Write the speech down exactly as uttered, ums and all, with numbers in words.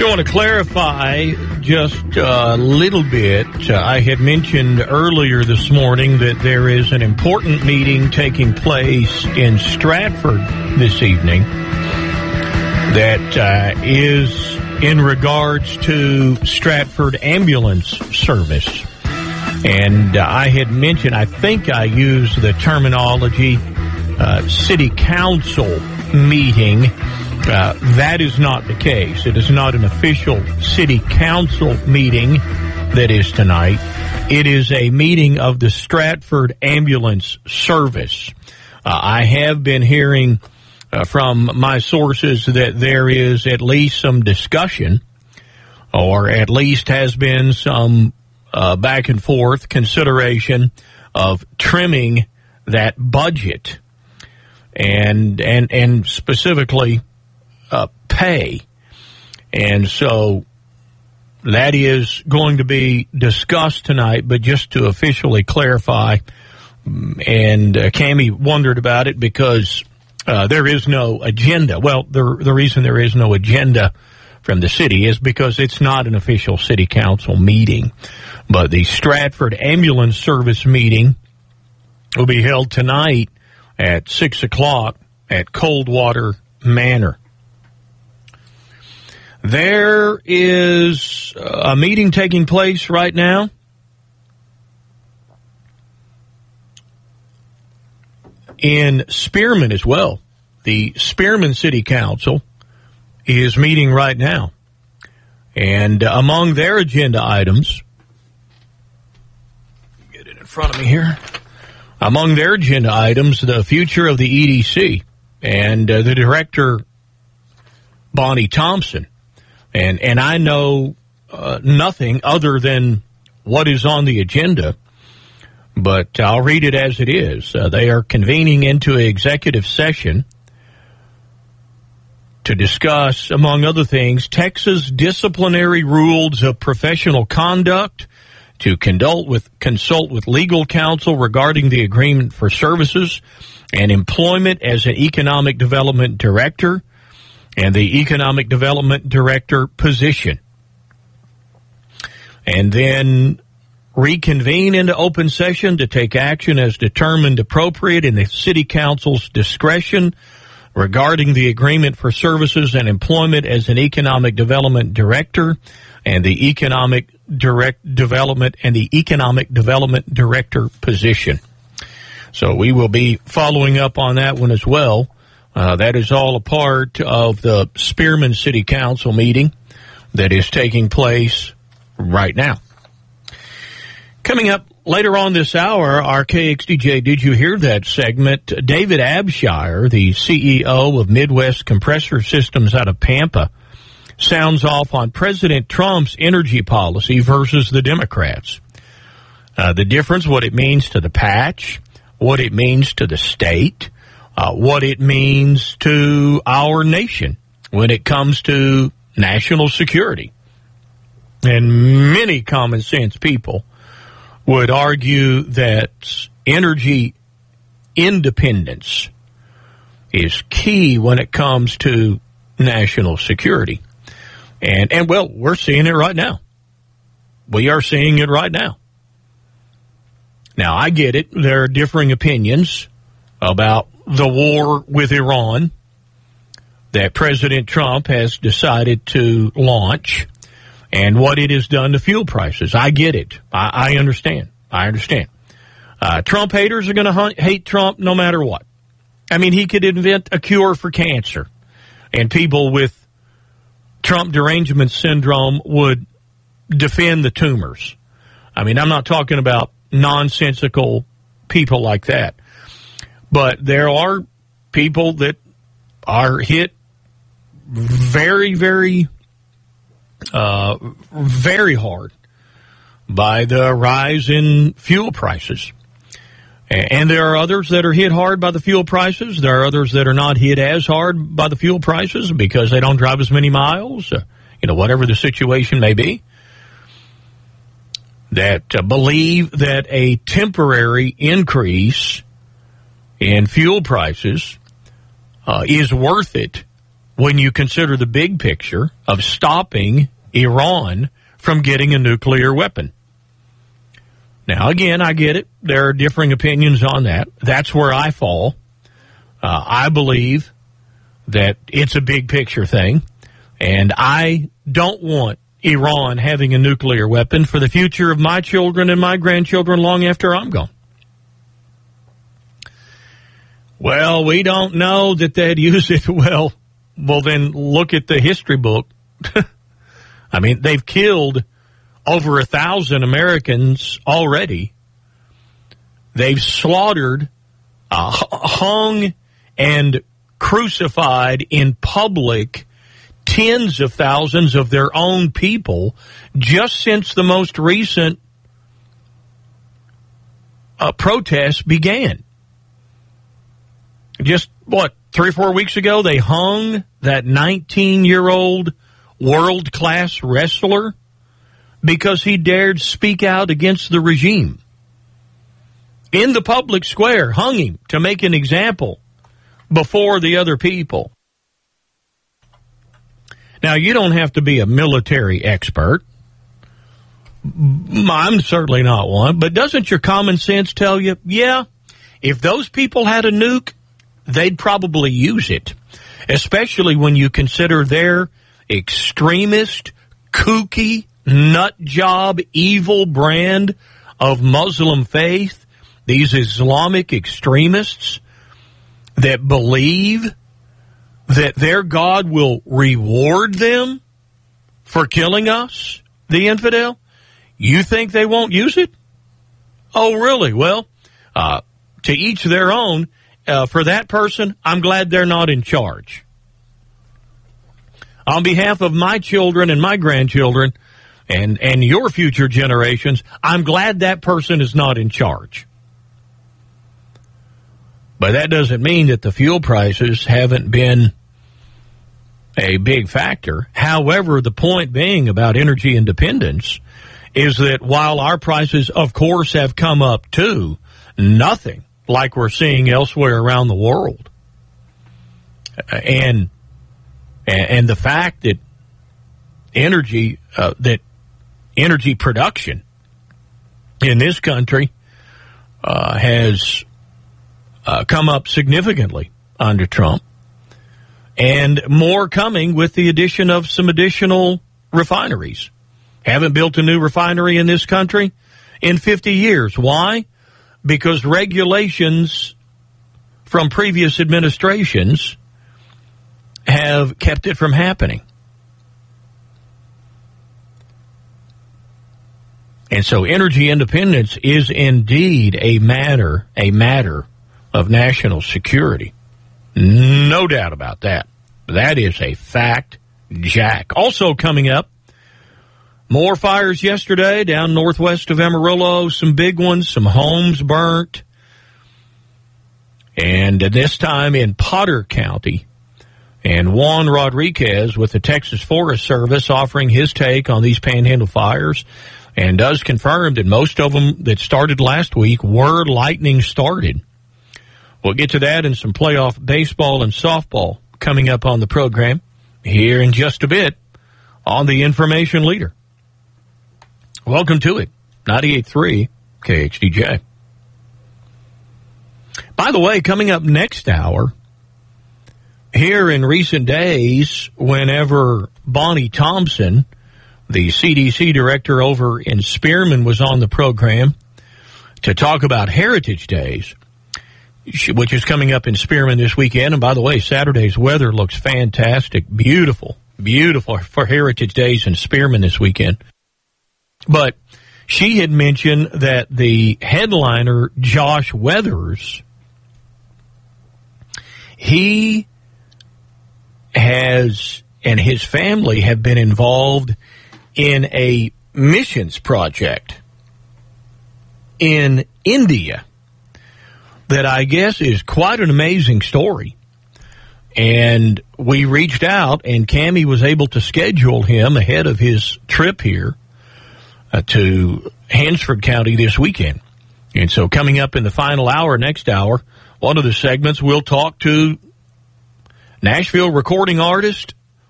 I want to clarify just a little bit. Uh, I had mentioned earlier this morning that there is an important meeting taking place in Stratford this evening that uh, is in regards to Stratford ambulance service. And uh, I had mentioned, I think I used the terminology uh, city council meeting. Uh, that is not the case. It is not an official city council meeting that is tonight. It is a meeting of the Stratford Ambulance Service. Uh, I have been hearing uh, from my sources that there is at least some discussion, or at least has been some uh, back and forth consideration of trimming that budget, and and and specifically Uh, pay. And so that is going to be discussed tonight, but just to officially clarify, and uh, Cammie wondered about it because uh, there is no agenda. Well, the, the reason there is no agenda from the city is because it's not an official city council meeting. But the Stratford Ambulance Service meeting will be held tonight at six o'clock at Coldwater Manor. There is a meeting taking place right now in Spearman as well. The Spearman City Council is meeting right now. And among their agenda items, get it in front of me here, among their agenda items, the future of the E D C, and uh, the director, Bonnie Thompson. And and I know uh, nothing other than what is on the agenda, but I'll read it as it is. Uh, they are convening into an executive session to discuss, among other things, Texas disciplinary rules of professional conduct, to consult with, consult with legal counsel regarding the agreement for services, and employment as an economic development director, and the Economic Development Director position. And then reconvene into open session to take action as determined appropriate in the City Council's discretion regarding the agreement for services and employment as an Economic Development Director and the Economic Direct Development and the Economic Development Director position. So we will be following up on that one as well. Uh, that is all a part of the Spearman City Council meeting that is taking place right now. Coming up later on this hour, our K X D J Did You Hear That segment, David Abshire, the C E O of Midwest Compressor Systems out of Pampa, sounds off on President Trump's energy policy versus the Democrats. Uh, the difference, what it means to the patch, what it means to the state, Uh, what it means to our nation when it comes to national security. And many common sense people would argue that energy independence is key when it comes to national security. And, and well, we're seeing it right now. We are seeing it right now. Now, I get it. There are differing opinions about the war with Iran that President Trump has decided to launch and what it has done to fuel prices. I get it. I, I understand. I understand. Uh, Trump haters are going to hate Trump no matter what. I mean, he could invent a cure for cancer, and people with Trump derangement syndrome would defend the tumors. I mean, I'm not talking about nonsensical people like that. But there are people that are hit very, very, uh, very hard by the rise in fuel prices. And there are others that are hit hard by the fuel prices. There are others that are not hit as hard by the fuel prices because they don't drive as many miles, uh, you know, whatever the situation may be, that uh, believe that a temporary increase in fuel prices uh, is worth it when you consider the big picture of stopping Iran from getting a nuclear weapon. Now, again, I get it. There are differing opinions on that. That's where I fall. Uh, I believe that it's a big picture thing, and I don't want Iran having a nuclear weapon for the future of my children and my grandchildren long after I'm gone. Well, we don't know that they'd use it. Well, well, then look at the history book. I mean, they've killed over a thousand Americans already. They've slaughtered, uh, hung, and crucified in public tens of thousands of their own people just since the most recent uh, protests began. Just, what, three or four weeks ago, they hung that nineteen-year-old world-class wrestler because he dared speak out against the regime. In the public square, hung him to make an example before the other people. Now, you don't have to be a military expert. I'm certainly not one, but doesn't your common sense tell you, yeah, if those people had a nuke, they'd probably use it, especially when you consider their extremist, kooky, nut job, evil brand of Muslim faith, these Islamic extremists that believe that their God will reward them for killing us, the infidel. You think they won't use it? Oh, really? Well, uh, to each their own. Uh, for that person, I'm glad they're not in charge. On behalf of my children and my grandchildren and, and your future generations, I'm glad that person is not in charge. But that doesn't mean that the fuel prices haven't been a big factor. However, the point being about energy independence is that while our prices, of course, have come up too, nothing like we're seeing elsewhere around the world. And and the fact that energy uh, that energy production in this country uh, has uh, come up significantly under Trump, and more coming with the addition of some additional refineries. Haven't built a new refinery in this country in fifty years. Why? Because regulations from previous administrations have kept it from happening. And so energy independence is indeed a matter, a matter of national security. No doubt about that. That is a fact, Jack. Also coming up, more fires yesterday down northwest of Amarillo, some big ones, some homes burnt. And this time in Potter County. And Juan Rodriguez with the Texas Forest Service offering his take on these Panhandle fires, and does confirm that most of them that started last week were lightning started. We'll get to that and some playoff baseball and softball coming up on the program here in just a bit on the Information Leader. Welcome to it, ninety-eight point three K H D J. By the way, coming up next hour, here in recent days, whenever Bonnie Thompson, the C D C director over in Spearman, was on the program to talk about Heritage Days, which is coming up in Spearman this weekend. And by the way, Saturday's weather looks fantastic, beautiful, beautiful for Heritage Days in Spearman this weekend. But she had mentioned that the headliner, Josh Weathers, he has, and his family have been involved in a missions project in India that I guess is quite an amazing story. And we reached out, and Cammie was able to schedule him ahead of his trip here Uh, to Hansford County this weekend. And so coming up in the final hour, next hour, one of the segments, we'll talk to Nashville recording artist